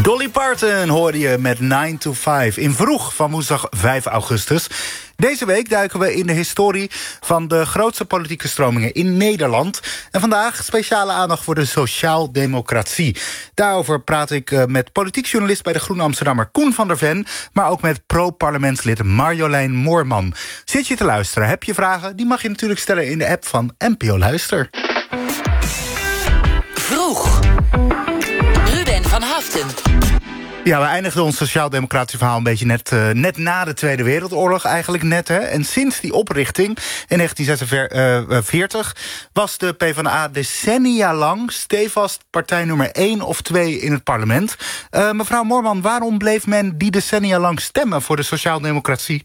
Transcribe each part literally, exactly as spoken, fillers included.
Dolly Parton hoorde je met nine to five in Vroeg van woensdag vijf augustus. Deze week duiken we in de historie van de grootste politieke stromingen in Nederland. En vandaag speciale aandacht voor de sociaaldemocratie. Daarover praat ik met politiek journalist bij de Groene Amsterdammer Koen van der Ven, maar ook met pro-parlementslid Marjolein Moorman. Zit je te luisteren? Heb je vragen? Die mag je natuurlijk stellen in de app van N P O Luister. Vroeg. Ruben van Haften. Ja, we eindigden ons sociaal-democratische verhaal een beetje net, uh, net na de Tweede Wereldoorlog eigenlijk net. Hè? En sinds die oprichting in negentien zesenveertig was de PvdA decennia lang stevast partij nummer één of twee in het parlement. Uh, mevrouw Moorman, waarom bleef men die decennia lang stemmen voor de sociaal-democratie?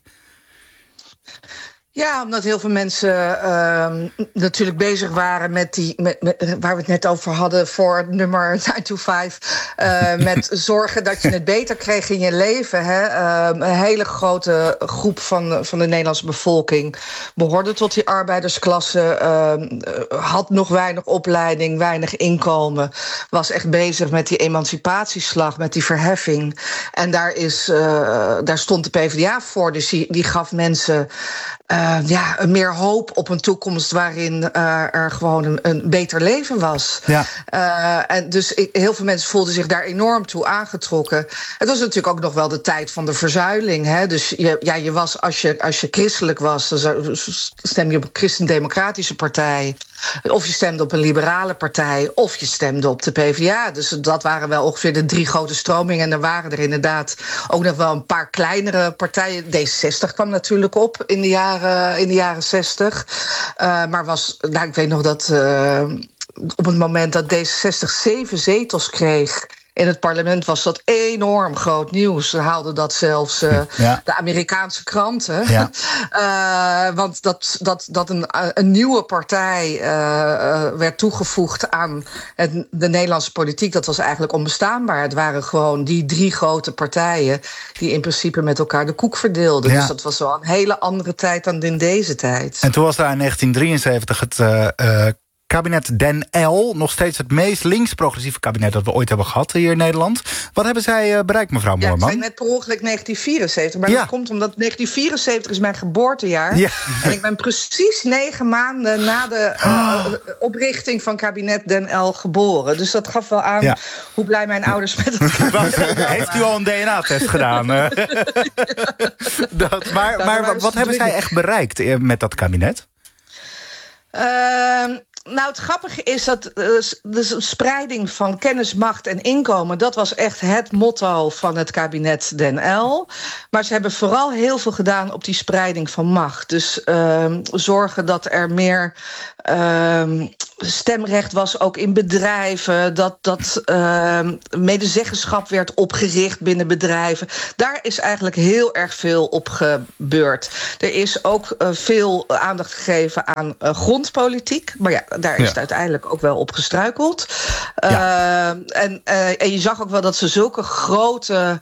Ja, omdat heel veel mensen uh, natuurlijk bezig waren met die, met, met, waar we het net over hadden voor nummer nine to five. Uh, met zorgen dat je het beter kreeg in je leven. Hè. Uh, een hele grote groep van, van de Nederlandse bevolking behoorde tot die arbeidersklasse. Uh, had nog weinig opleiding, weinig inkomen. Was echt bezig met die emancipatieslag, met die verheffing. En daar, is, uh, daar stond de PvdA voor. Dus die, die gaf mensen Uh, ja, meer hoop op een toekomst waarin uh, er gewoon een, een beter leven was. Ja. Uh, en dus ik, heel veel mensen voelden zich daar enorm toe aangetrokken. Het was natuurlijk ook nog wel de tijd van de verzuiling. Hè? Dus je, ja, je was, als je, als je christelijk was, dan stem je op een christendemocratische partij. Of je stemde op een liberale partij, of je stemde op de PvdA. Dus dat waren wel ongeveer de drie grote stromingen. En er waren er inderdaad ook nog wel een paar kleinere partijen. D zesenzestig kwam natuurlijk op in de jaren, in de jaren zestig. Uh, maar was, nou, ik weet nog dat uh, op het moment dat D zesenzestig zeven zetels kreeg in het parlement, was dat enorm groot nieuws. Ze haalden dat zelfs uh, ja. de Amerikaanse kranten. Ja. uh, want dat, dat, dat een, een nieuwe partij uh, uh, werd toegevoegd aan het, de Nederlandse politiek, dat was eigenlijk onbestaanbaar. Het waren gewoon die drie grote partijen die in principe met elkaar de koek verdeelden. Ja. Dus dat was wel een hele andere tijd dan in deze tijd. En toen was daar in negentien drieënzeventig het Uh, uh, kabinet Den L, nog steeds het meest links-progressieve kabinet dat we ooit hebben gehad hier in Nederland. Wat hebben zij bereikt, mevrouw Moorman? Ja, ik zei net per ongeluk negentien vierenzeventig, maar ja. dat komt omdat negentien vierenzeventig is mijn geboortejaar. Ja. En ik ben precies negen maanden na de uh, oprichting van kabinet Den L geboren. Dus dat gaf wel aan ja. hoe blij mijn ouders met het kabinet. Heeft u al een D N A-test gedaan? ja. dat, maar maar wat, wat hebben zij echt bereikt met dat kabinet? Uh, Nou, het grappige is dat de spreiding van kennis, macht en inkomen, dat was echt het motto van het kabinet Den L. Maar ze hebben vooral heel veel gedaan op die spreiding van macht. Dus uh, zorgen dat er meer uh, stemrecht was, ook in bedrijven. Dat, dat uh, medezeggenschap werd opgericht binnen bedrijven. Daar is eigenlijk heel erg veel op gebeurd. Er is ook uh, veel aandacht gegeven aan uh, grondpolitiek. Maar ja, daar is ja. het uiteindelijk ook wel op gestruikeld. Ja. Uh, en, uh, en je zag ook wel dat ze zulke grote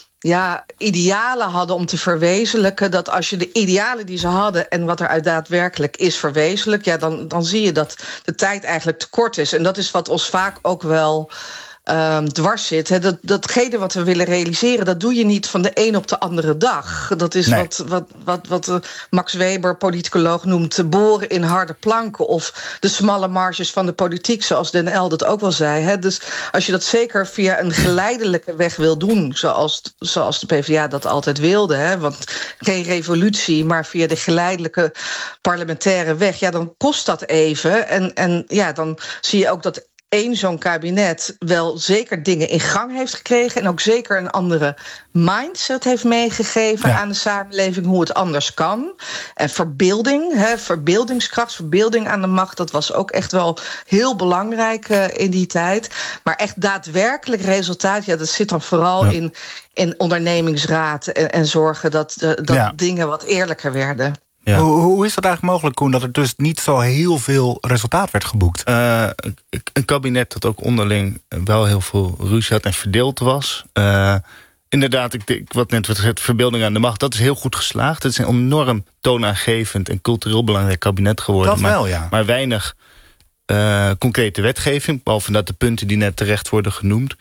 ja, idealen hadden om te verwezenlijken, dat als je de idealen die ze hadden en wat er uit daadwerkelijk is verwezenlijk, ja, dan, dan zie je dat de tijd eigenlijk te kort is. En dat is wat ons vaak ook wel Um, dwars zit. He, dat, datgene wat we willen realiseren, dat doe je niet van de een op de andere dag. Dat is nee. wat, wat, wat, wat uh, Max Weber, politicoloog, noemt boren in harde planken, of de smalle marges van de politiek, zoals Den L dat ook wel zei. He, dus als je dat zeker via een geleidelijke weg wil doen, zoals, zoals de PvdA dat altijd wilde, he, want geen revolutie, maar via de geleidelijke parlementaire weg, ja, dan kost dat even. En, en ja, dan zie je ook dat één zo'n kabinet wel zeker dingen in gang heeft gekregen en ook zeker een andere mindset heeft meegegeven ja. aan de samenleving, hoe het anders kan. En verbeelding, hè, verbeeldingskracht, verbeelding aan de macht, dat was ook echt wel heel belangrijk uh, in die tijd. Maar echt daadwerkelijk resultaat, ja, dat zit dan vooral ja. in, in ondernemingsraad en, en zorgen dat, uh, dat ja. dingen wat eerlijker werden. Ja. Hoe, hoe is dat eigenlijk mogelijk, Koen, dat er dus niet zo heel veel resultaat werd geboekt? Uh, een kabinet dat ook onderling wel heel veel ruzie had en verdeeld was. Uh, inderdaad, ik, ik, wat net werd gezegd, verbeelding aan de macht, dat is heel goed geslaagd. Het is een enorm toonaangevend en cultureel belangrijk kabinet geworden. Dat wel, ja. Maar, maar weinig uh, concrete wetgeving, behalve dat de punten die net terecht worden genoemd.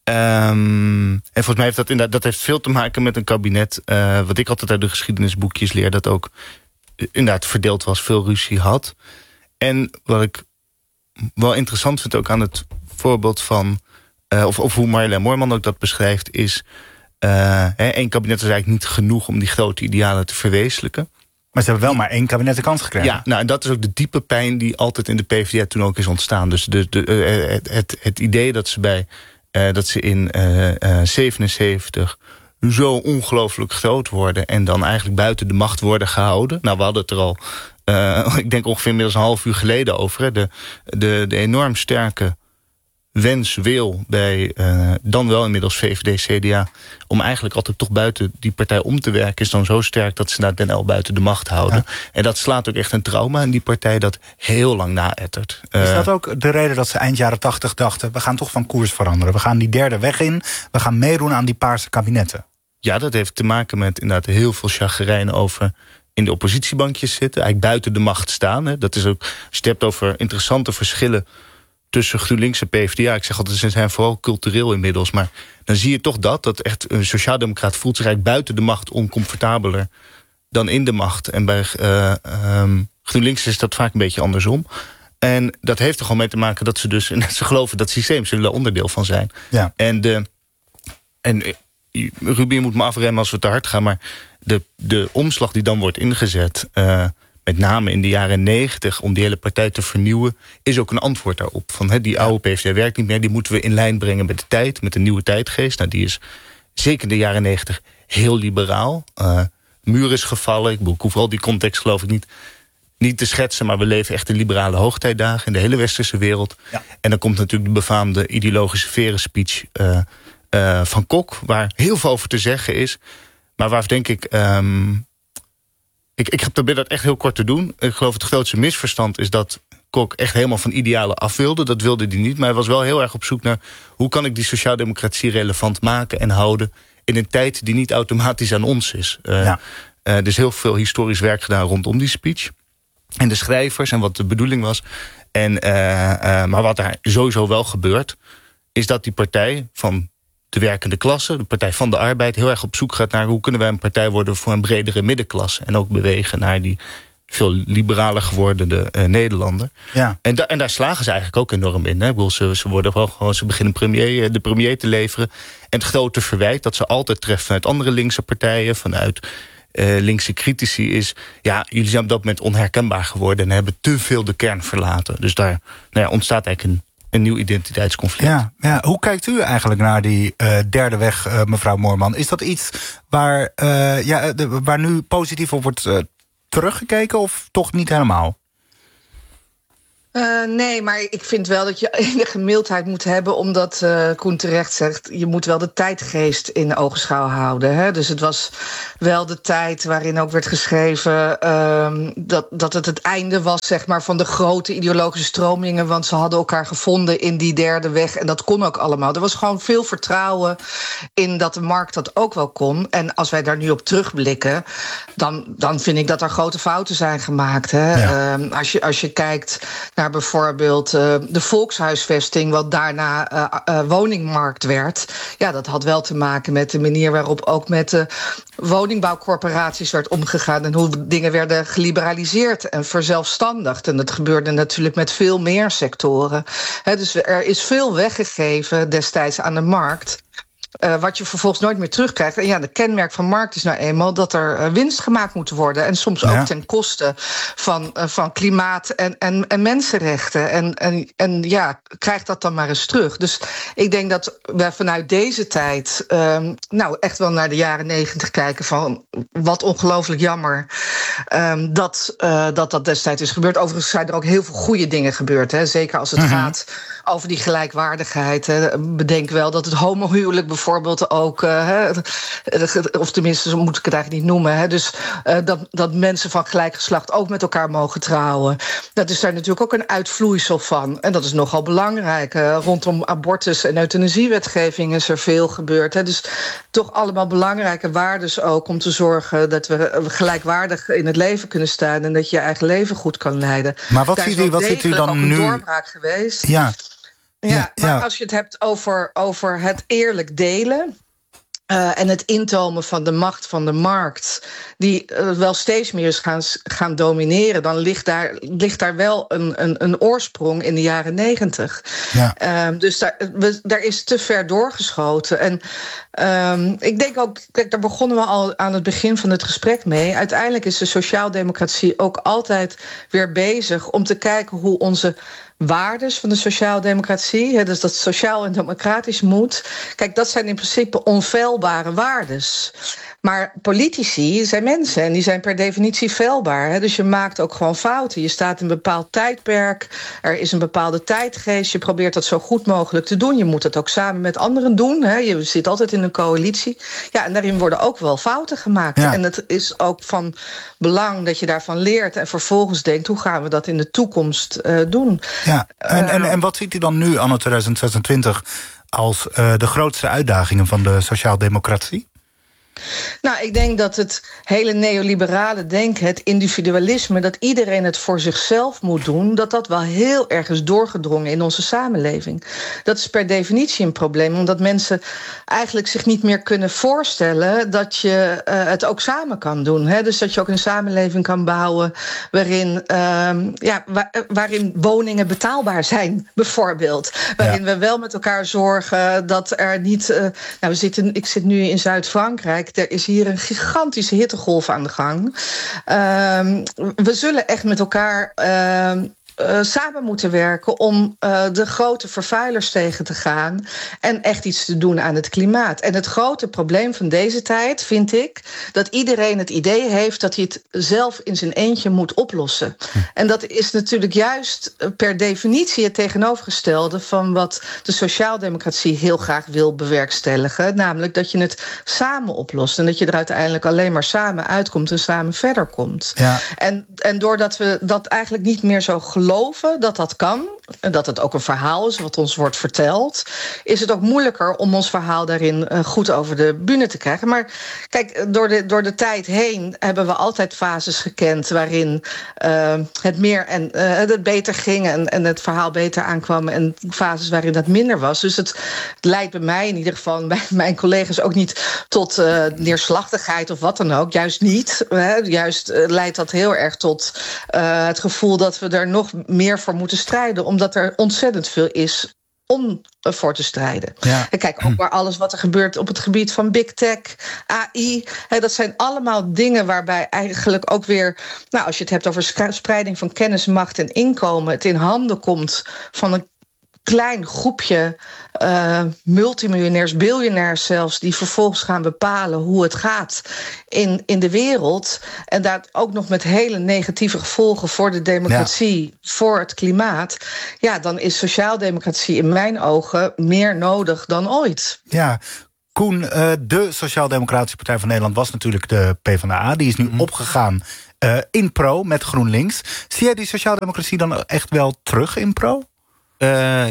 Um, en volgens mij heeft dat inderdaad dat heeft veel te maken met een kabinet... Uh, wat ik altijd uit de geschiedenisboekjes leer... dat ook inderdaad verdeeld was, veel ruzie had. En wat ik wel interessant vind ook aan het voorbeeld van... Uh, of, of hoe Marjolein Moorman ook dat beschrijft... is uh, één kabinet is eigenlijk niet genoeg om die grote idealen te verwezenlijken. Maar ze hebben wel maar één kabinet de kans gekregen. Ja, nou, en dat is ook de diepe pijn die altijd in de P v d A toen ook is ontstaan. Dus de, de, uh, het, het, het idee dat ze bij... Uh, dat ze in uh, uh, zevenenzeventig zo ongelooflijk groot worden... en dan eigenlijk buiten de macht worden gehouden. Nou, we hadden het er al, uh, ik denk ongeveer inmiddels een half uur geleden over. Hè. De, de, de enorm sterke wens, wil bij uh, dan wel inmiddels V V D, C D A... om eigenlijk altijd toch buiten die partij om te werken... is dan zo sterk dat ze naar Den L buiten de macht houden. Ja. En dat slaat ook echt een trauma in die partij dat heel lang naëttert. Is dat ook de reden dat ze eind jaren tachtig dachten... we gaan toch van koers veranderen, we gaan die derde weg in... we gaan meedoen aan die paarse kabinetten? Ja, dat heeft te maken met inderdaad heel veel chagrijn over... in de oppositiebankjes zitten, eigenlijk buiten de macht staan. Hè. Dat is ook, als je het hebt over interessante verschillen... tussen GroenLinks en P v d A. Ik zeg altijd, ze zijn vooral cultureel inmiddels. Maar dan zie je toch dat, dat echt een sociaaldemocraat voelt zich eigenlijk buiten de macht oncomfortabeler dan in de macht. En bij uh, um, GroenLinks is dat vaak een beetje andersom. En dat heeft er gewoon mee te maken dat ze dus, ze geloven dat systeem, ze willen er onderdeel van zijn. Ja. En, de, en Ruben moet me afremmen als we te hard gaan, maar de, de omslag die dan wordt ingezet... Uh, met name in de jaren negentig, om die hele partij te vernieuwen... is ook een antwoord daarop. Van, he, die oude P v d A werkt niet meer, die moeten we in lijn brengen met de tijd... met een nieuwe tijdgeest. Nou, die is zeker in de jaren negentig heel liberaal. Uh, muur is gevallen, ik, bedoel, ik hoef al die context geloof ik niet, niet te schetsen... maar we leven echt de liberale hoogtijdagen in de hele westerse wereld. Ja. En dan komt natuurlijk de befaamde ideologische verenspeech uh, uh, van Kok... waar heel veel over te zeggen is, maar waar denk ik... Um, Ik, ik probeer dat echt heel kort te doen. Ik geloof het grootste misverstand is dat Kok echt helemaal van idealen af wilde. Dat wilde hij niet, maar hij was wel heel erg op zoek naar... hoe kan ik die sociaaldemocratie relevant maken en houden... in een tijd die niet automatisch aan ons is. Uh, ja. uh, er is heel veel historisch werk gedaan rondom die speech. En de schrijvers en wat de bedoeling was. En, uh, uh, maar wat daar sowieso wel gebeurt... is dat die partij van... de werkende klasse, de Partij van de Arbeid... heel erg op zoek gaat naar hoe kunnen wij een partij worden... voor een bredere middenklasse. En ook bewegen naar die veel liberaler geworden uh, Nederlander. Ja. En, da en daar slagen ze eigenlijk ook enorm in. Hè? Ik bedoel, ze, ze, worden wel gewoon, ze beginnen premier, de premier te leveren. En het grote verwijt dat ze altijd treffen... vanuit andere linkse partijen, vanuit uh, linkse critici... is, ja, jullie zijn op dat moment onherkenbaar geworden... en hebben te veel de kern verlaten. Dus daar nou ja, ontstaat eigenlijk een... een nieuw identiteitsconflict. Ja, ja. Hoe kijkt u eigenlijk naar die uh, derde weg, uh, mevrouw Moorman? Is dat iets waar, uh, ja, de, waar nu positief op wordt uh, teruggekeken... of toch niet helemaal? Uh, nee, maar ik vind wel dat je enige mildheid moet hebben... omdat uh, Koen terecht zegt... je moet wel de tijdgeest in ogenschouw houden. Hè? Dus het was wel de tijd waarin ook werd geschreven... Uh, dat, dat het het einde was zeg maar, van de grote ideologische stromingen... want ze hadden elkaar gevonden in die derde weg... en dat kon ook allemaal. Er was gewoon veel vertrouwen in dat de markt dat ook wel kon. En als wij daar nu op terugblikken... dan, dan vind ik dat er grote fouten zijn gemaakt. Hè? Ja. Uh, als, je, als je kijkt... naar bijvoorbeeld uh, de volkshuisvesting... wat daarna uh, uh, woningmarkt werd. Ja, dat had wel te maken met de manier waarop ook met de woningbouwcorporaties werd omgegaan... en hoe dingen werden geliberaliseerd en verzelfstandigd. En dat gebeurde natuurlijk met veel meer sectoren. He, dus er is veel weggegeven destijds aan de markt... Uh, wat je vervolgens nooit meer terugkrijgt. En ja, de kenmerk van markt is nou eenmaal dat er uh, winst gemaakt moet worden. En soms ja. ook ten koste van, uh, van klimaat en, en, en mensenrechten. En, en, en ja, krijg dat dan maar eens terug. Dus ik denk dat we vanuit deze tijd... Um, nou echt wel naar de jaren negentig kijken van... wat ongelooflijk jammer um, dat, uh, dat dat destijds is gebeurd. Overigens zijn er ook heel veel goede dingen gebeurd. Hè? Zeker als het mm-hmm. gaat over die gelijkwaardigheid. Hè? Bedenk wel dat het homohuwelijk bijvoorbeeld ook... Uh, hè, of tenminste, zo moet ik het eigenlijk niet noemen. Hè? Dus uh, dat, dat mensen van gelijk geslacht ook met elkaar mogen trouwen. Dat is daar natuurlijk ook een uitvloeisel van. En dat is nogal belangrijk. Uh, rondom abortus en euthanasiewetgeving is er veel gebeurd. Hè? Dus toch allemaal belangrijke waardes ook... om te zorgen dat we gelijkwaardig in het leven kunnen staan... en dat je je eigen leven goed kan leiden. Maar wat ziet u, wat ziet u dan nu... Daar is wel doorbraak geweest. Ja. Ja, Ja, maar ja. als je het hebt over, over het eerlijk delen. Uh, en het intomen van de macht van de markt, die uh, wel steeds meer is gaan, gaan domineren, dan ligt daar, ligt daar wel een, een, een oorsprong in de jaren negentig. Ja. Uh, dus daar, we, daar is te ver doorgeschoten. En um, ik denk ook, kijk, daar begonnen we al aan het begin van het gesprek mee. Uiteindelijk is de sociaaldemocratie ook altijd weer bezig om te kijken hoe onze waardes van de sociaaldemocratie, dus dat sociaal en democratisch moet. Kijk, dat zijn in principe onfeilbare waardes. Maar politici zijn mensen en die zijn per definitie feilbaar. Hè? Dus je maakt ook gewoon fouten. Je staat in een bepaald tijdperk. Er is een bepaalde tijdgeest. Je probeert dat zo goed mogelijk te doen. Je moet het ook samen met anderen doen. Hè? Je zit altijd in een coalitie. Ja, en daarin worden ook wel fouten gemaakt. Ja. En het is ook van belang dat je daarvan leert en vervolgens denkt, hoe gaan we dat in de toekomst uh, doen? Ja, en, en, en wat ziet u dan nu, anno tweeduizend zesentwintig, als uh, de grootste uitdagingen van de sociaaldemocratie? Nou, ik denk dat het hele neoliberale denken, het individualisme, dat iedereen het voor zichzelf moet doen, dat dat wel heel erg is doorgedrongen in onze samenleving. Dat is per definitie een probleem, omdat mensen eigenlijk zich niet meer kunnen voorstellen dat je uh, het ook samen kan doen. Hè? Dus dat je ook een samenleving kan bouwen waarin, uh, ja, wa- waarin woningen betaalbaar zijn, bijvoorbeeld. Waarin ja. we wel met elkaar zorgen dat er niet... Uh, nou, we zitten, ik zit nu in Zuid-Frankrijk. Er is hier een gigantische hittegolf aan de gang. Uh, we zullen echt met elkaar uh, uh, samen moeten werken om uh, de grote vervuilers tegen te gaan en echt iets te doen aan het klimaat. En het grote probleem van deze tijd vind ik dat iedereen het idee heeft dat hij het zelf in zijn eentje moet oplossen. Hm. En dat is natuurlijk juist per definitie het tegenovergestelde van wat de sociaaldemocratie heel graag wil bewerkstelligen. Namelijk dat je het samen oplost en dat je er uiteindelijk alleen maar samen uitkomt en samen verder komt. Ja. En, en doordat we dat eigenlijk niet meer zo geloven dat dat kan, en dat het ook een verhaal is wat ons wordt verteld, is het ook moeilijker om ons verhaal daarin uh, goed over de bühne te krijgen. Maar kijk, door de, door de tijd heen hebben we altijd fases gekend waarin uh, het meer en uh, het beter ging en, en het verhaal beter aankwam en fases waarin dat minder was. Dus het leidt bij mij in ieder geval, bij mijn collega's ook niet tot uh, neerslachtigheid of wat dan ook. Juist niet. Hè? Juist uh, leidt dat heel erg tot uh, het gevoel dat we er nog meer voor moeten strijden, omdat er ontzettend veel is om voor te strijden. Ja. En kijk ook maar alles wat er gebeurt op het gebied van big tech, A I. Hè, dat zijn allemaal dingen waarbij eigenlijk ook weer, nou, als je het hebt over spreiding van kennis, macht en inkomen, het in handen komt van een klein groepje uh, multimiljonairs, biljonairs zelfs, die vervolgens gaan bepalen hoe het gaat in, in de wereld. En daar ook nog met hele negatieve gevolgen voor de democratie, ja. voor het klimaat. Ja, dan is sociaaldemocratie in mijn ogen meer nodig dan ooit. Ja. Koen, uh, de Sociaal-Democratische Partij van Nederland was natuurlijk de PvdA. Die is nu mm. opgegaan uh, in pro met GroenLinks. Zie jij die sociaaldemocratie dan echt wel terug in pro? Uh,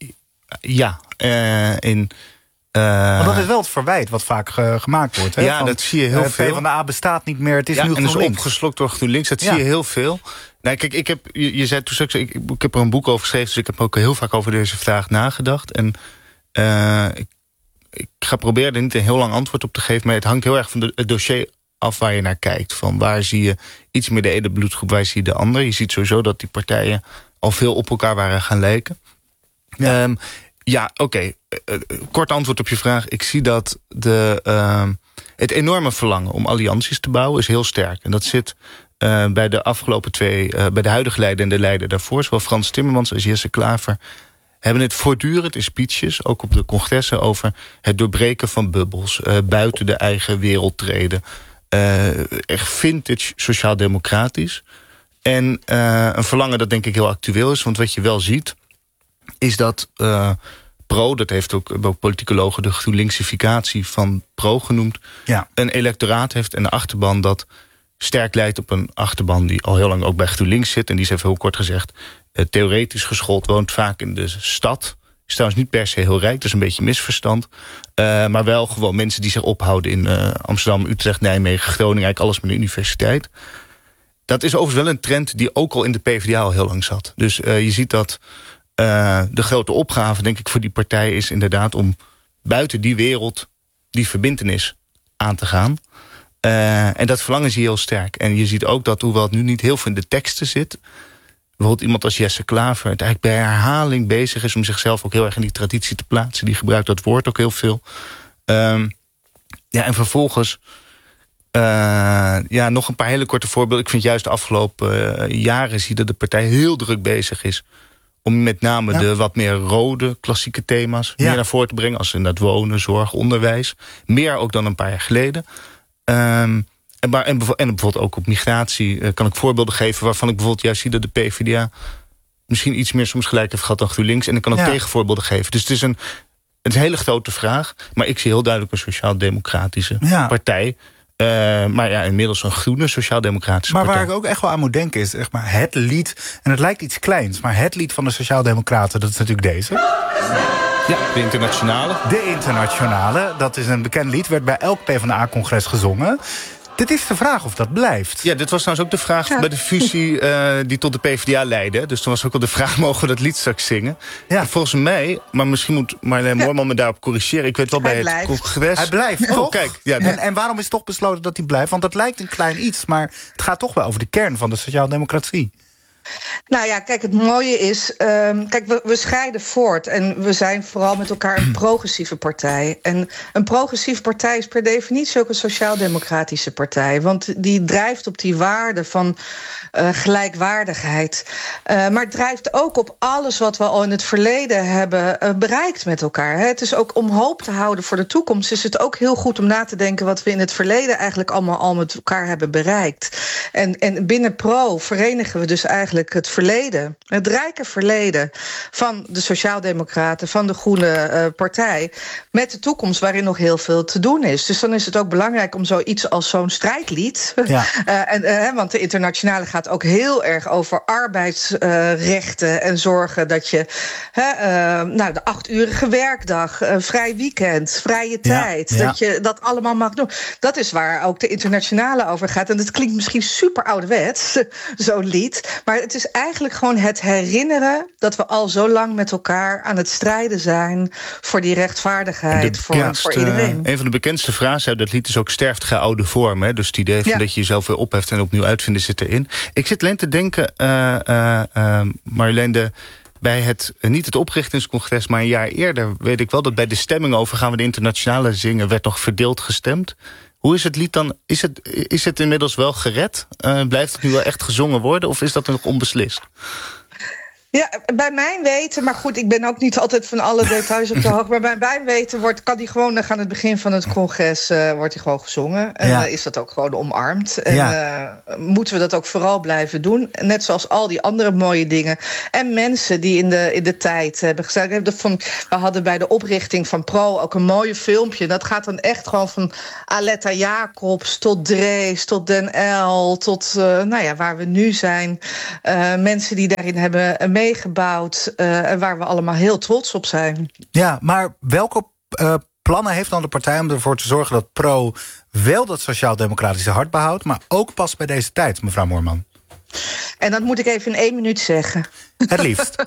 ja, uh, in... Uh, Want dat is wel het verwijt wat vaak uh, gemaakt wordt. Hè? Ja, Van, dat zie je heel uh, veel. PvdA bestaat niet meer, het is ja, nu GroenLinks. en is opgeslokt door GroenLinks, dat ja. zie je heel veel. Nou, kijk, ik heb, je, je zei toen straks, ik, ik heb er een boek over geschreven, dus ik heb ook heel vaak over deze vraag nagedacht. En uh, ik, ik ga proberen er niet een heel lang antwoord op te geven, maar het hangt heel erg van de, het dossier af waar je naar kijkt. Van waar zie je iets meer de ene bloedgroep, waar zie je de andere. Je ziet sowieso dat die partijen al veel op elkaar waren gaan lijken. Ja, um, ja oké. Okay. Uh, kort antwoord op je vraag. Ik zie dat de, uh, het enorme verlangen om allianties te bouwen is heel sterk. En dat zit uh, bij de afgelopen twee, uh, bij de huidige leider en de leider daarvoor, zowel Frans Timmermans als Jesse Klaver, hebben het voortdurend in speeches, ook op de congressen, over het doorbreken van bubbels, uh, buiten de eigen wereld treden. Uh, echt vintage sociaal-democratisch. En uh, een verlangen dat denk ik heel actueel is. Want wat je wel ziet, is dat uh, pro, dat heeft ook, ook politicologen de GroenLinksificatie van pro genoemd, ja. een electoraat heeft en een achterban dat sterk leidt op een achterban die al heel lang ook bij GroenLinks zit. En die is even heel kort gezegd, uh, theoretisch geschoold, woont vaak in de stad. Is trouwens niet per se heel rijk, dat is een beetje misverstand. Uh, maar wel gewoon mensen die zich ophouden in uh, Amsterdam, Utrecht, Nijmegen, Groningen, eigenlijk alles met een universiteit. Dat is overigens wel een trend die ook al in de PvdA al heel lang zat. Dus uh, je ziet dat Uh, de grote opgave, denk ik, voor die partij is inderdaad om buiten die wereld die verbintenis aan te gaan. Uh, en dat verlangen zie je heel sterk. En je ziet ook dat, hoewel het nu niet heel veel in de teksten zit, bijvoorbeeld iemand als Jesse Klaver het eigenlijk bij herhaling bezig is om zichzelf ook heel erg in die traditie te plaatsen. Die gebruikt dat woord ook heel veel. Um, ja, en vervolgens Uh, ja, nog een paar hele korte voorbeelden. Ik vind juist de afgelopen uh, jaren zie je dat de partij heel druk bezig is om met name ja. de wat meer rode klassieke thema's ja. meer naar voren te brengen. Als inderdaad wonen, zorg, onderwijs. Meer ook dan een paar jaar geleden. Um, en, maar, en, en bijvoorbeeld ook op migratie uh, kan ik voorbeelden geven waarvan ik bijvoorbeeld juist zie dat de PvdA misschien iets meer soms gelijk heeft gehad dan GroenLinks. En ik kan ook ja. tegenvoorbeelden geven. Dus het is een, het is een hele grote vraag. Maar ik zie heel duidelijk een sociaal-democratische ja. partij. Uh, maar ja, inmiddels een groene sociaal-democratische maar partij. Maar waar ik ook echt wel aan moet denken is zeg maar, het lied, en het lijkt iets kleins, maar het lied van de sociaal-democraten, dat is natuurlijk deze. Ja, de Internationale. De Internationale, dat is een bekend lied, werd bij elk PvdA-congres gezongen. Dit is de vraag of dat blijft. Ja, dit was trouwens ook de vraag ja. bij de fusie uh, die tot de PvdA leidde. Dus toen was ook al de vraag, mogen we dat lied straks zingen? Ja. En volgens mij, maar misschien moet Marjolein ja. Moorman me daarop corrigeren. Ik weet wel, hij bij blijft. het congres... Hij blijft, oh, toch? Kijk, ja, en, en waarom is toch besloten dat hij blijft? Want dat lijkt een klein iets, maar het gaat toch wel over de kern van de sociaaldemocratie. Nou ja, kijk, het mooie is, um, kijk, we, we scheiden voort en we zijn vooral met elkaar een progressieve partij. En een progressieve partij is per definitie ook een sociaal-democratische partij, want die drijft op die waarde van uh, gelijkwaardigheid. Uh, maar het drijft ook op alles wat we al in het verleden hebben uh, bereikt met elkaar. Hè. Het is ook om hoop te houden voor de toekomst, is het ook heel goed om na te denken wat we in het verleden eigenlijk allemaal al met elkaar hebben bereikt. En, en binnen Pro verenigen we dus eigenlijk het verleden, het rijke verleden van de Sociaaldemocraten, van de Groene uh, Partij, met de toekomst waarin nog heel veel te doen is. Dus dan is het ook belangrijk om zoiets als zo'n strijdlied, ja. uh, en, uh, want de Internationale gaat ook heel erg over arbeidsrechten uh, en zorgen dat je uh, uh, nou, de achturige werkdag, uh, vrij weekend, vrije tijd, ja, ja. dat je dat allemaal mag doen. Dat is waar ook de Internationale over gaat. En dat klinkt misschien super ouderwets, zo'n lied, maar het is eigenlijk gewoon het herinneren dat we al zo lang met elkaar aan het strijden zijn voor die rechtvaardigheid voor, bekendste, voor iedereen. Een van de bekendste frasen uit dat lied is ook sterft gij oude vorm. Hè? Dus het idee van ja. dat je jezelf weer opheft en opnieuw uitvinden zit erin. Ik zit alleen te denken, uh, uh, uh, Marjolein, de, bij het, uh, niet het oprichtingscongres, maar een jaar eerder weet ik wel dat bij de stemming over gaan we de Internationale zingen, werd nog verdeeld gestemd. Hoe is het lied dan? Is het, is het inmiddels wel gered? Uh, blijft het nu wel echt gezongen worden? Of is dat nog onbeslist? Ja, bij mijn weten, maar goed, ik ben ook niet altijd van alle details op de hoogte, maar bij mijn weten wordt, kan die gewoon aan het begin van het congres uh, wordt die gewoon gezongen. En ja. uh, is dat ook gewoon omarmd. En ja. uh, moeten we dat ook vooral blijven doen. Net zoals al die andere mooie dingen. En mensen die in de, in de tijd hebben gezegd. We hadden bij de oprichting van Pro ook een mooie filmpje. Dat gaat dan echt gewoon van Aletta Jacobs tot Drees, tot Den Uyl, tot uh, nou ja, waar we nu zijn. Uh, mensen die daarin hebben meegebouwd uh, en waar we allemaal heel trots op zijn. Ja, maar welke uh, plannen heeft dan de partij om ervoor te zorgen dat Pro wel dat sociaal-democratische hart behoudt, maar ook past bij deze tijd, mevrouw Moorman? En dat moet ik even in één minuut zeggen. Het liefst.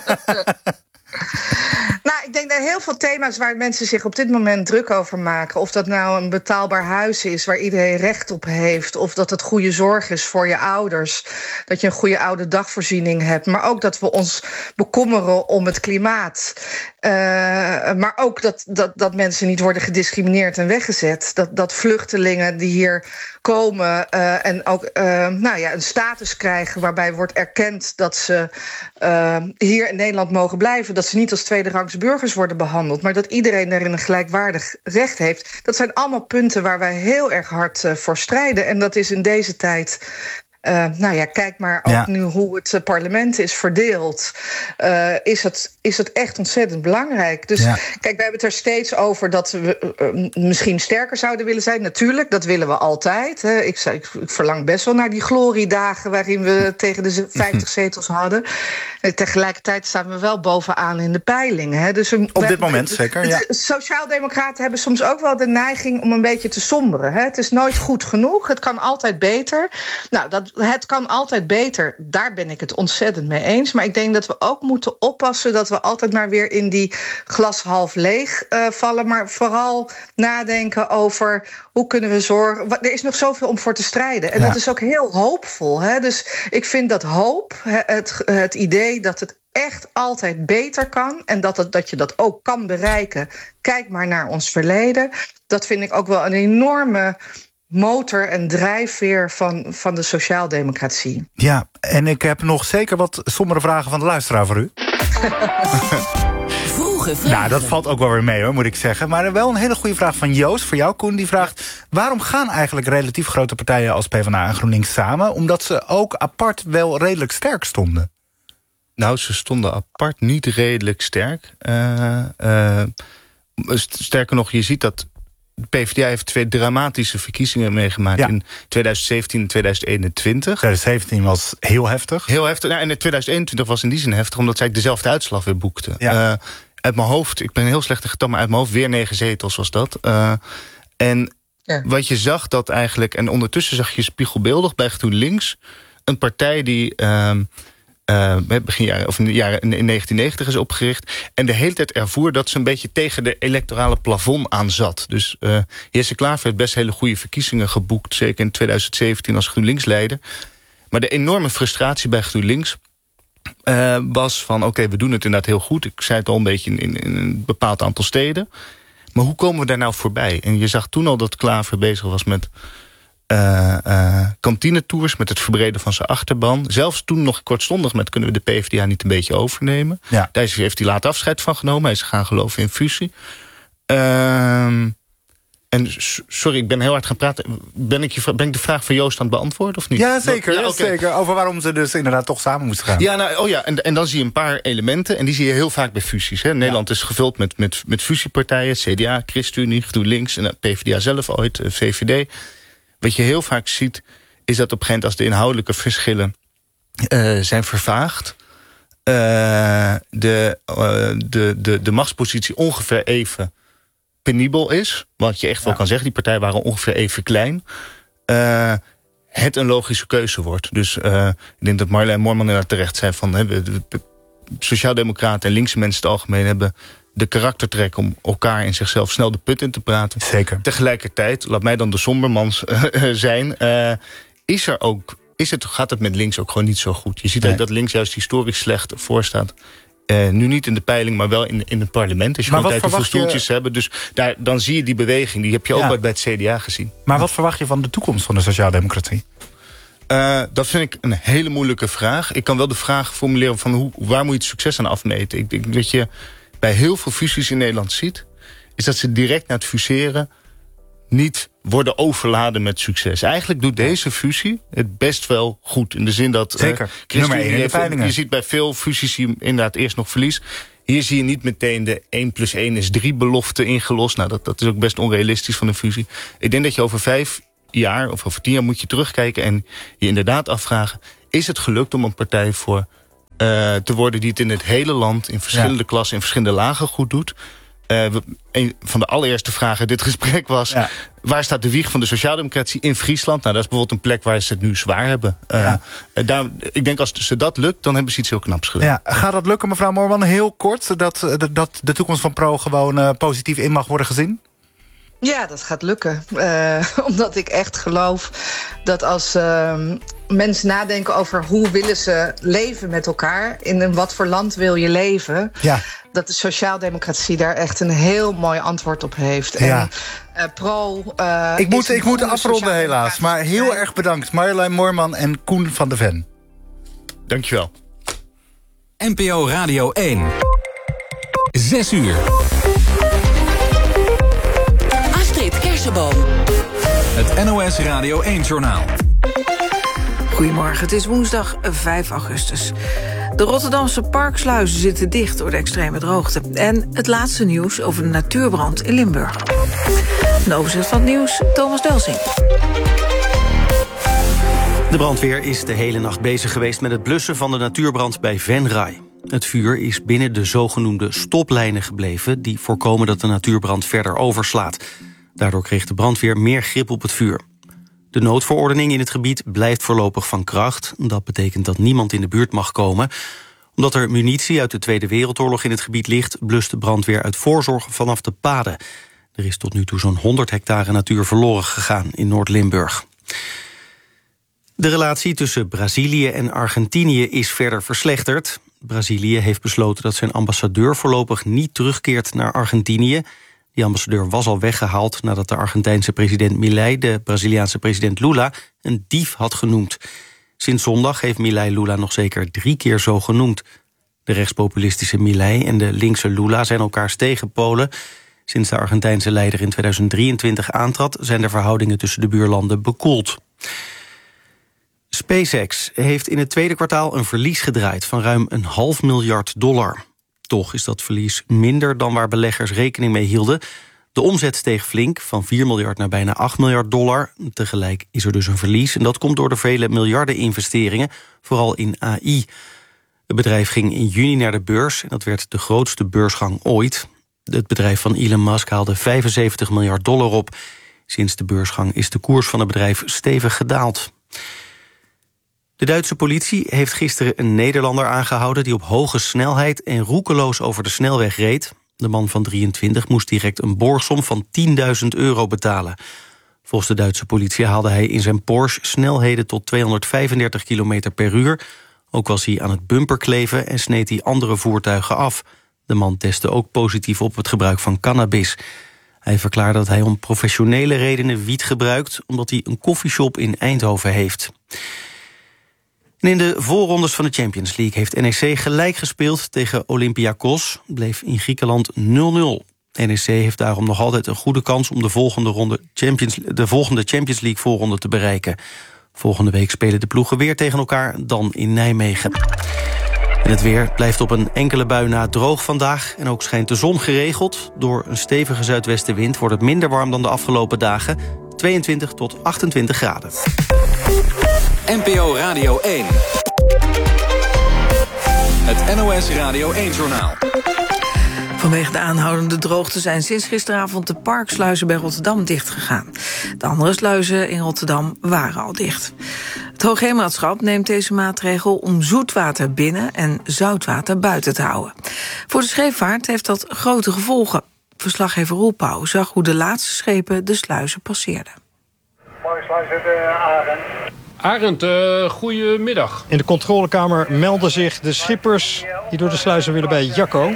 Nou, ik denk dat heel veel thema's waar mensen zich op dit moment druk over maken, of dat nou een betaalbaar huis is waar iedereen recht op heeft, of dat het goede zorg is voor je ouders, dat je een goede oude dagvoorziening hebt, maar ook dat we ons bekommeren om het klimaat. Uh, maar ook dat, dat, dat mensen niet worden gediscrimineerd en weggezet. Dat, dat vluchtelingen die hier komen uh, en ook uh, nou ja, een status krijgen waarbij wordt erkend dat ze uh, hier in Nederland mogen blijven, dat ze niet als tweederangs burgers worden behandeld, maar dat iedereen daarin een gelijkwaardig recht heeft. Dat zijn allemaal punten waar wij heel erg hard uh, voor strijden. En dat is in deze tijd. Uh, nou ja, kijk maar ook ja. nu hoe het uh, parlement is verdeeld. Uh, is, het, is het echt ontzettend belangrijk. Dus ja. kijk, we hebben het er steeds over dat we uh, misschien sterker zouden willen zijn. Natuurlijk, dat willen we altijd. Hè. Ik, ik, ik verlang best wel naar die gloriedagen waarin we tegen de vijftig zetels hadden. En tegelijkertijd staan we wel bovenaan in de peilingen. Hè. Dus we, op dit moment we, zeker, ja. Sociaaldemocraten hebben soms ook wel de neiging om een beetje te somberen. Hè. Het is nooit goed genoeg, het kan altijd beter. Nou, dat het kan altijd beter. Daar ben ik het ontzettend mee eens. Maar ik denk dat we ook moeten oppassen dat we altijd maar weer in die glas half leeg uh, vallen. Maar vooral nadenken over hoe kunnen we zorgen. Er is nog zoveel om voor te strijden. En ja. dat is ook heel hoopvol. Hè? Dus ik vind dat hoop, het, het idee dat het echt altijd beter kan en dat, het, dat je dat ook kan bereiken. Kijk maar naar ons verleden. Dat vind ik ook wel een enorme motor en drijfveer van, van de sociaaldemocratie. Ja, en ik heb nog zeker wat sombere vragen van de luisteraar voor u. Vroege vragen. Nou, dat valt ook wel weer mee, hoor, moet ik zeggen. Maar wel een hele goede vraag van Joost, voor jou, Koen. Die vraagt, waarom gaan eigenlijk relatief grote partijen als PvdA en GroenLinks samen? Omdat ze ook apart wel redelijk sterk stonden. Nou, ze stonden apart niet redelijk sterk. Uh, uh, sterker nog, je ziet dat de PvdA heeft twee dramatische verkiezingen meegemaakt... Ja. in twintig zeventien en twintig eenentwintig. twintig zeventien was heel heftig. Heel heftig. Nou, en twintig eenentwintig was in die zin heftig... omdat zij dezelfde uitslag weer boekten. Ja. Uh, uit mijn hoofd, ik ben heel slecht in getal... maar uit mijn hoofd weer negen zetels was dat. Uh, en ja. wat je zag dat eigenlijk... en ondertussen zag je spiegelbeeldig bij GroenLinks... een partij die... Uh, Uh, begin jaren, of in, de jaren, in negentien negentig is opgericht. En de hele tijd ervoer dat ze een beetje tegen de electorale plafond aan zat. Dus uh, Jesse Klaver heeft best hele goede verkiezingen geboekt. Zeker in twintig zeventien als GroenLinks-leider. Maar de enorme frustratie bij GroenLinks uh, was van... oké, okay, we doen het inderdaad heel goed. Ik zei het al een beetje in, in, in een bepaald aantal steden. Maar hoe komen we daar nou voorbij? En je zag toen al dat Klaver bezig was met... Uh, uh, kantinetours met het verbreden van zijn achterban. Zelfs toen nog kortstondig met kunnen we de PvdA niet een beetje overnemen. Ja. Daar heeft hij later afscheid van genomen. Hij is gaan geloven in fusie. Uh, en sorry, ik ben heel hard gaan praten. Ben ik, je, ben ik de vraag van Joost aan het beantwoorden of niet? Ja, zeker. Ja, okay. zeker. Over waarom ze dus inderdaad toch samen moesten gaan. Ja, nou, oh ja en, en dan zie je een paar elementen. En die zie je heel vaak bij fusies. Hè. Nederland ja. is gevuld met, met, met fusiepartijen. C D A, ChristenUnie, GroenLinks en PvdA zelf ooit, V V D... Wat je heel vaak ziet, is dat op een gegeven moment... als de inhoudelijke verschillen uh, zijn vervaagd... Uh, de, uh, de, de, de machtspositie ongeveer even penibel is. Wat je echt wel ja. kan zeggen, die partijen waren ongeveer even klein. Uh, het een logische keuze wordt. Dus uh, ik denk dat Marjolein Moorman inderdaad terecht zei... van hè, de, de, de sociaaldemocraten en linkse mensen in het algemeen... hebben de karaktertrek om elkaar in zichzelf snel de put in te praten. Zeker. Tegelijkertijd, laat mij dan de sombermans uh, zijn... Uh, is er ook, is het, gaat het met links ook gewoon niet zo goed. Je ziet nee. dat links juist historisch slecht voorstaat. Uh, nu niet in de peiling, maar wel in, in het parlement. Als je gewoon tijd hoeveel stoeltjes je... hebben. Dus daar, dan zie je die beweging. Die heb je ook ja. bij het C D A gezien. Maar wat verwacht je van de toekomst van de sociaaldemocratie? Uh, dat vind ik een hele moeilijke vraag. Ik kan wel de vraag formuleren van hoe, waar moet je het succes aan afmeten. Ik denk dat je... bij heel veel fusies in Nederland ziet... is dat ze direct na het fuseren niet worden overladen met succes. Eigenlijk doet deze fusie het best wel goed. In de zin dat... Zeker, uh, nummer één in de peilingen. Je ziet bij veel fusies die inderdaad eerst nog verlies. Hier zie je niet meteen de één plus één is drie belofte ingelost. Nou, dat, dat is ook best onrealistisch van een fusie. Ik denk dat je over vijf jaar of over tien jaar moet je terugkijken... en je inderdaad afvragen... is het gelukt om een partij voor... Uh, te worden die het in het hele land... in verschillende ja. klassen, in verschillende lagen goed doet. Uh, een van de allereerste vragen in dit gesprek was... Ja. waar staat de wieg van de sociaaldemocratie in Friesland? Nou, dat is bijvoorbeeld een plek waar ze het nu zwaar hebben. Uh, ja. uh, daar, ik denk als ze dat lukt, dan hebben ze iets heel knaps gedaan. Ja, gaat dat lukken, mevrouw Moorman? Heel kort, dat, dat de toekomst van Pro gewoon uh, positief in mag worden gezien? Ja, dat gaat lukken. Uh, omdat ik echt geloof dat als uh, mensen nadenken over hoe willen ze leven met elkaar... in een wat voor land wil je leven... Ja. dat de sociaaldemocratie daar echt een heel mooi antwoord op heeft. Ja. En uh, Pro... Uh, ik moet, ik moet afronden helaas, maar heel erg bedankt. Marjolein Moorman en Koen van de Ven. Dankjewel. N P O Radio één. Zes uur. Het N O S Radio één-journaal. Goedemorgen, het is woensdag vijf augustus. De Rotterdamse parksluizen zitten dicht door de extreme droogte. En het laatste nieuws over de natuurbrand in Limburg. Een overzicht van het nieuws, Thomas Delsing. De brandweer is de hele nacht bezig geweest met het blussen van de natuurbrand bij Venray. Het vuur is binnen de zogenoemde stoplijnen gebleven... die voorkomen dat de natuurbrand verder overslaat. Daardoor kreeg de brandweer meer grip op het vuur. De noodverordening in het gebied blijft voorlopig van kracht. Dat betekent dat niemand in de buurt mag komen. Omdat er munitie uit de Tweede Wereldoorlog in het gebied ligt, blust de brandweer uit voorzorg vanaf de paden. Er is tot nu toe zo'n honderd hectare natuur verloren gegaan in Noord-Limburg. De relatie tussen Brazilië en Argentinië is verder verslechterd. Brazilië heeft besloten dat zijn ambassadeur voorlopig niet terugkeert naar Argentinië. Die ambassadeur was al weggehaald nadat de Argentijnse president Milei de Braziliaanse president Lula een dief had genoemd. Sinds zondag heeft Milei Lula nog zeker drie keer zo genoemd. De rechtspopulistische Milei en de linkse Lula zijn elkaars tegenpolen. Sinds de Argentijnse leider in tweeduizend drieëntwintig aantrad, zijn de verhoudingen tussen de buurlanden bekoeld. SpaceX heeft in het tweede kwartaal een verlies gedraaid van ruim een half miljard dollar. Toch is dat verlies minder dan waar beleggers rekening mee hielden. De omzet steeg flink, van vier miljard naar bijna acht miljard dollar. Tegelijk is er dus een verlies en dat komt door de vele miljarden investeringen, vooral in A I. Het bedrijf ging in juni naar de beurs en dat werd de grootste beursgang ooit. Het bedrijf van Elon Musk haalde vijfenzeventig miljard dollar op. Sinds de beursgang is de koers van het bedrijf stevig gedaald. De Duitse politie heeft gisteren een Nederlander aangehouden die op hoge snelheid en roekeloos over de snelweg reed. De man van drieëntwintig moest direct een borgsom van tienduizend euro betalen. Volgens de Duitse politie haalde hij in zijn Porsche snelheden tot tweehonderdvijfendertig kilometer per uur. Ook was hij aan het bumperkleven en sneed hij andere voertuigen af. De man testte ook positief op het gebruik van cannabis. Hij verklaarde dat hij om professionele redenen wiet gebruikt, omdat hij een koffieshop in Eindhoven heeft. En in de voorrondes van de Champions League heeft N E C gelijk gespeeld tegen Olympiakos. Bleef in Griekenland nul nul. N E C heeft daarom nog altijd een goede kans om de volgende, ronde Champions, de volgende Champions League voorronde te bereiken. Volgende week spelen de ploegen weer tegen elkaar, dan in Nijmegen. En het weer blijft op een enkele bui na droog vandaag. En ook schijnt de zon geregeld. Door een stevige zuidwestenwind wordt het minder warm dan de afgelopen dagen. tweeëntwintig tot achtentwintig graden. N P O Radio één. Het N O S Radio één-journaal. Vanwege de aanhoudende droogte zijn sinds gisteravond de parksluizen bij Rotterdam dichtgegaan. De andere sluizen in Rotterdam waren al dicht. Het Hoogheemraadschap neemt deze maatregel om zoetwater binnen en zoutwater buiten te houden. Voor de scheepvaart heeft dat grote gevolgen. Verslaggever Roel Pauw zag hoe de laatste schepen de sluizen passeerden. Parksluis uit Arend. Arend, uh, goedemiddag. In de controlekamer melden zich de schippers die door de sluizen willen bij Jacco.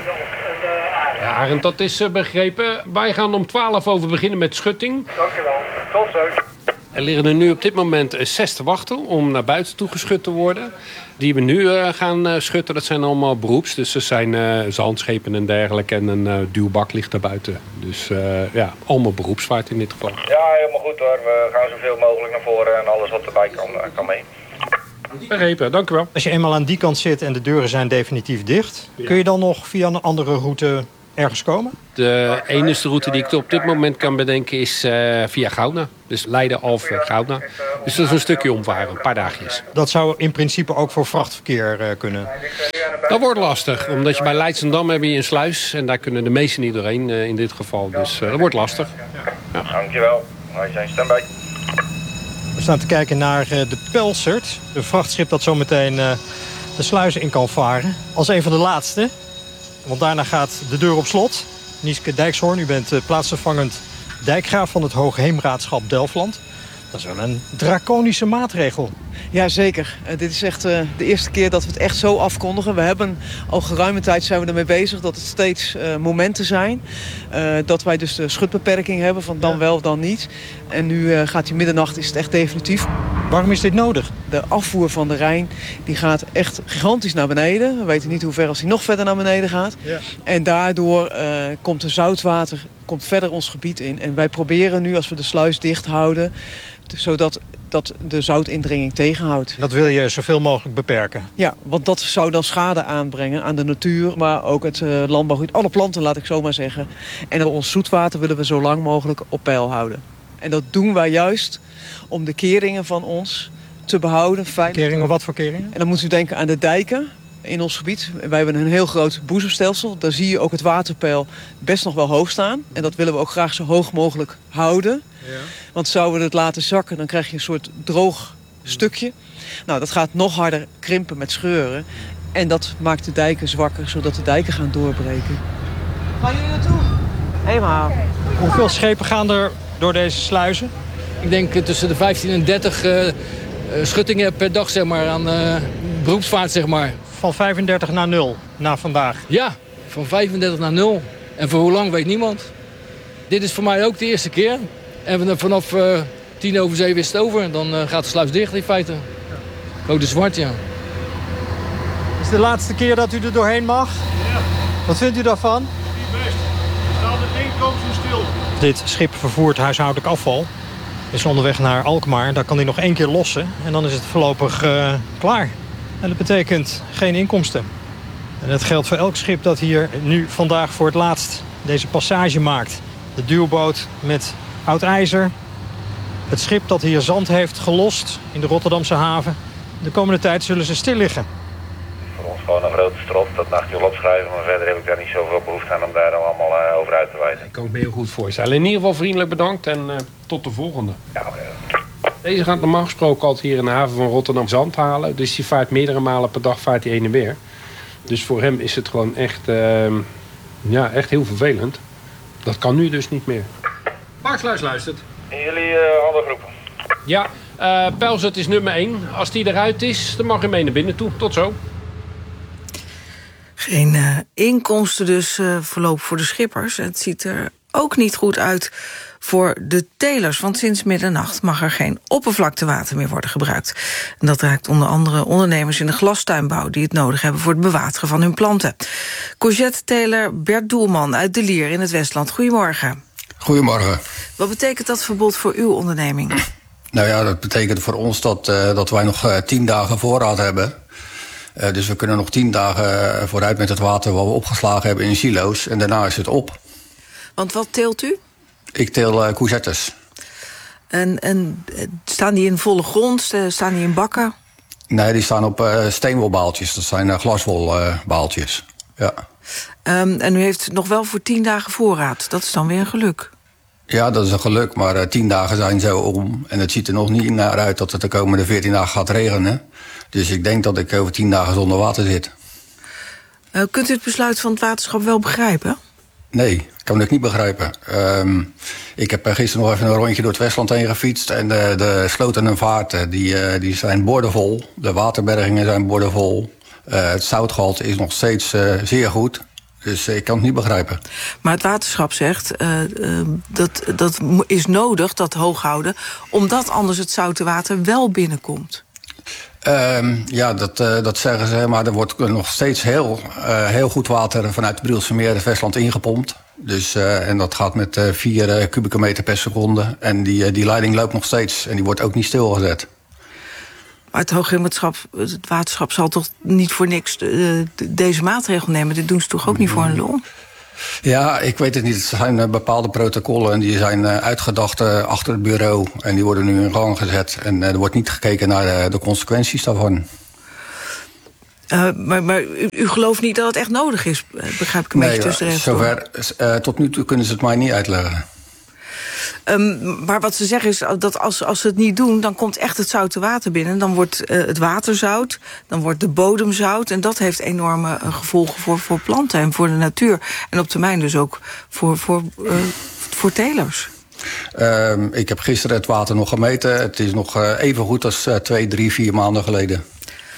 Ja, Arend, dat is uh, begrepen. Wij gaan om twaalf over beginnen met schutting. Dankjewel. Tot zo. Er liggen er nu op dit moment zes te wachten om naar buiten toe geschut te worden. Die we nu uh, gaan uh, schutten, dat zijn allemaal beroeps. Dus er zijn uh, zandschepen en dergelijke en een uh, duwbak ligt daar buiten. Dus uh, ja, allemaal beroepsvaart in dit geval. Ja, helemaal goed hoor. We gaan zoveel mogelijk naar voren en alles wat erbij kan, uh, kan mee. Begrepen, dank u wel. Als je eenmaal aan die kant zit en de deuren zijn definitief dicht, ja, kun je dan nog via een andere route ergens komen? De enige route die ik op dit moment kan bedenken is uh, via Gouda. Dus Leiden of Gouda. Dus dat is een stukje omvaren, een paar dagjes. Dat zou in principe ook voor vrachtverkeer uh, kunnen? Dat wordt lastig, omdat je bij Leidschendam heb je een sluis. En daar kunnen de meesten niet doorheen uh, in dit geval. Dus uh, dat wordt lastig. Ja. Dankjewel. Wij zijn standby. We staan te kijken naar uh, de Pelzert. Een vrachtschip dat zo meteen uh, de sluizen in kan varen. Als een van de laatste. Want daarna gaat de deur op slot. Nieske Dijkshoorn, u bent uh, plaatsvervangend dijkgraaf van het Hoogheemraadschap Delfland. Dat is wel een draconische maatregel. Jazeker. Uh, dit is echt uh, de eerste keer dat we het echt zo afkondigen. We hebben al geruime tijd zijn we ermee bezig dat het steeds uh, momenten zijn. Uh, dat wij dus de schutbeperking hebben van dan ja. wel, dan niet. En nu uh, gaat die middernacht, is het echt definitief. Waarom is dit nodig? De afvoer van de Rijn die gaat echt gigantisch naar beneden. We weten niet hoe ver als die nog verder naar beneden gaat. Ja. En daardoor uh, komt er zoutwater komt verder ons gebied in. En wij proberen nu, als we de sluis dicht houden, zodat dat de zoutindringing tegenhoudt. Dat wil je zoveel mogelijk beperken? Ja, want dat zou dan schade aanbrengen aan de natuur, maar ook het uh, landbouwgebied. Alle planten, laat ik zo maar zeggen. En ons zoetwater willen we zo lang mogelijk op peil houden. En dat doen wij juist om de keringen van ons te behouden. Keringen, wat voor keringen? En dan moet u denken aan de dijken. in ons gebied. Wij hebben een heel groot boezemstelsel. Daar zie je ook het waterpeil best nog wel hoog staan. En dat willen we ook graag zo hoog mogelijk houden. Ja. Want zouden we het laten zakken, dan krijg je een soort droog stukje. Nou, dat gaat nog harder krimpen met scheuren. En dat maakt de dijken zwakker, zodat de dijken gaan doorbreken. Waar jullie naartoe? Eenmaal. Hoeveel schepen gaan er door deze sluizen? Ik denk tussen de vijftien en dertig uh, schuttingen per dag, zeg maar, aan uh, beroepsvaart, zeg maar. Van vijfendertig naar nul, na vandaag? Ja, van vijfendertig naar nul. En voor hoe lang weet niemand. Dit is voor mij ook de eerste keer. En vanaf uh, tien over zeven is het over. Dan uh, gaat de sluis dicht in feite. Code zwart, ja. Het is de laatste keer dat u er doorheen mag. Ja. Wat vindt u daarvan? Niet best. Er staat er één kant zo stil. Dit schip vervoert huishoudelijk afval. Is onderweg naar Alkmaar. Daar kan hij nog één keer lossen. En dan is het voorlopig uh, klaar. En dat betekent geen inkomsten. En dat geldt voor elk schip dat hier nu vandaag voor het laatst deze passage maakt. De duwboot met oud ijzer. Het schip dat hier zand heeft gelost in de Rotterdamse haven. De komende tijd zullen ze stil liggen. Voor ons gewoon een grote strot, dat nachtje wil opschrijven. Maar verder heb ik daar niet zoveel behoefte aan om daar dan allemaal uh, over uit te wijzen. Ik kan het me heel goed voorstellen. In ieder geval vriendelijk bedankt en uh, tot de volgende. Ja, uh... Deze gaat normaal gesproken altijd hier in de haven van Rotterdam zand halen. Dus die vaart meerdere malen per dag vaart hij heen en weer. Dus voor hem is het gewoon echt, uh, ja, echt heel vervelend. Dat kan nu dus niet meer. Parksluis luistert. En jullie uh, andere groepen? Ja, uh, Pelzert is nummer één. Als die eruit is, dan mag je mee naar binnen toe. Tot zo. Geen uh, inkomsten dus uh, voorlopig voor de schippers. Het ziet er ook niet goed uit voor de telers. Want sinds middernacht mag er geen oppervlaktewater meer worden gebruikt. En dat raakt onder andere ondernemers in de glastuinbouw die het nodig hebben voor het bewateren van hun planten. Courgette-teler Bert Doelman uit De Lier in het Westland. Goedemorgen. Goedemorgen. Wat betekent dat verbod voor uw onderneming? Nou ja, dat betekent voor ons dat, uh, dat wij nog uh, tien dagen voorraad hebben. Uh, dus we kunnen nog tien dagen vooruit met het water wat we opgeslagen hebben in silo's. En daarna is het op. Want wat teelt u? Ik teel uh, courgettes. En, en staan die in volle grond? Staan die in bakken? Nee, die staan op uh, steenwolbaaltjes. Dat zijn uh, glaswolbaaltjes. Uh, ja. Um, en u heeft nog wel voor tien dagen voorraad. Dat is dan weer een geluk. Ja, dat is een geluk, maar uh, tien dagen zijn zo om. En het ziet er nog niet naar uit dat het de komende veertien dagen gaat regenen. Dus ik denk dat ik over tien dagen zonder water zit. Uh, kunt u het besluit van het waterschap wel begrijpen? Nee, kan ik niet begrijpen. Um, ik heb gisteren nog even een rondje door het Westland heen gefietst. En de, de sloten en vaarten die, uh, die zijn boordevol. De waterbergingen zijn boordevol. Uh, het zoutgehalte is nog steeds uh, zeer goed. Dus ik kan het niet begrijpen. Maar het waterschap zegt, uh, uh, dat, dat is nodig, dat hooghouden, omdat anders het zoute water wel binnenkomt. Um, ja, dat, uh, dat zeggen ze, maar er wordt nog steeds heel, uh, heel goed water vanuit het Brielse Meer het Westland ingepompt. Dus, uh, en dat gaat met uh, vier uh, kubieke meter per seconde. En die, uh, die leiding loopt nog steeds en die wordt ook niet stilgezet. Maar het Hoogheemraadschap, het waterschap zal toch niet voor niks de, de, deze maatregel nemen? Dit doen ze toch ook niet voor een lol? Ja, ik weet het niet. Het zijn uh, bepaalde protocollen en die zijn uh, uitgedacht uh, achter het bureau. En die worden nu in gang gezet. En uh, er wordt niet gekeken naar uh, de consequenties daarvan. Uh, maar maar u, u gelooft niet dat het echt nodig is, begrijp ik een nee, beetje tussen de regels. Zover, uh, tot nu toe kunnen ze het mij niet uitleggen. Um, maar wat ze zeggen is dat als, als ze het niet doen, dan komt echt het zoute water binnen. Dan wordt uh, het water zout, dan wordt de bodem zout. En dat heeft enorme uh, gevolgen voor, voor planten en voor de natuur. En op termijn dus ook voor, voor, uh, voor telers. Um, ik heb gisteren het water nog gemeten. Het is nog uh, even goed als uh, twee, drie, vier maanden geleden.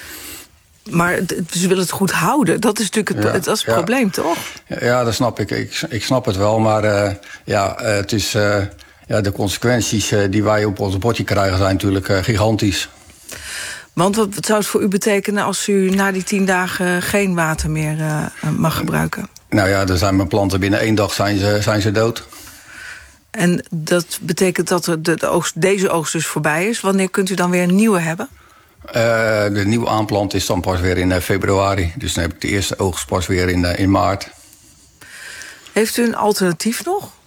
Maar ze willen het goed houden. Dat is natuurlijk het, ja, het, dat is het ja. probleem, toch? Ja, dat snap ik. Ik, ik snap het wel. Maar uh, ja, uh, het is, uh, ja, de consequenties uh, die wij op ons bordje krijgen zijn natuurlijk uh, gigantisch. Want wat, wat zou het voor u betekenen als u na die tien dagen geen water meer uh, mag gebruiken? Nou ja, dan zijn mijn planten binnen één dag zijn ze, zijn ze dood. En dat betekent dat de, de oogst, deze oogst dus voorbij is. Wanneer kunt u dan weer een nieuwe hebben? Uh, de nieuwe aanplant is dan pas weer in uh, februari. Dus dan heb ik de eerste oogst pas weer in, uh, in maart. Heeft u een alternatief nog?